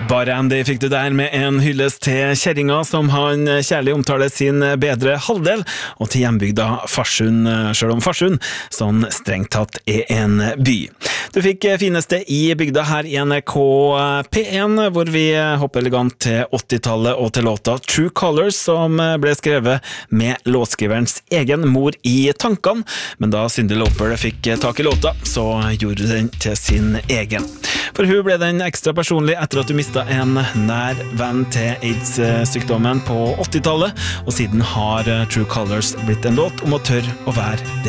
Bare Andy fikk du der med en hyllest til kjerringa som han kjærlig omtaler sin bedre halvdel, og til hjembygda Farsund, selv om Farsund sånn strengt tatt en by. Du fikk fineste i bygda her i NRK P1, hvor vi hopper elegant til 80-tallet og til låta True Colors, som ble skrevet med låtskriverens egen mor i tankene, men da Cyndi Lauper fikk tak i låta, så gjorde den til sin egen. For hun ble den ekstra personlig etter at du mistet en nær venn til AIDS-sykdommen på 80-tallet, og siden har True Colors blitt en låt om å tørre å være det